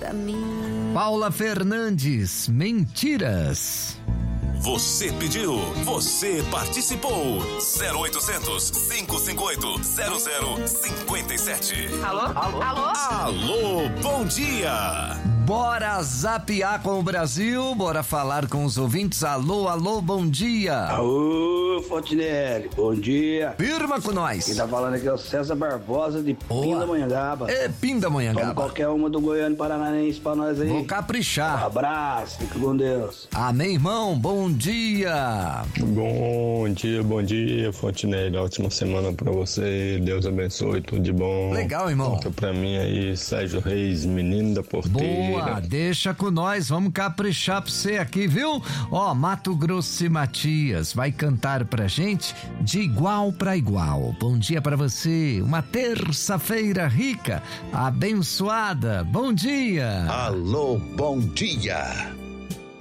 pra mim. Paula Fernandes, Mentiras. Você pediu, você participou. 0800 558 0057. Alô? Alô, bom dia. Bora zapear com o Brasil, bora falar com os ouvintes. Alô, bom dia. Aô, Fontinelli, bom dia. Firma com nós. Quem tá falando aqui é o César Barbosa de Pindamonhangaba. É Pindamonhangaba. Toma qualquer uma do Goiânia Paranense pra nós aí. Vou caprichar. Um abraço, fica com Deus. Amém, irmão, bom dia. Bom dia, Fontinelli. Ótima semana pra você. Deus abençoe, tudo de bom. Legal, irmão. Conta pra mim aí, Sérgio Reis, menino da porteira. Boa, deixa com nós, vamos caprichar pra você aqui, viu? Ó, Mato Grosso e Matias vai cantar pra gente de igual pra igual. Bom dia pra você, uma terça-feira rica, abençoada. Bom dia. Alô, bom dia.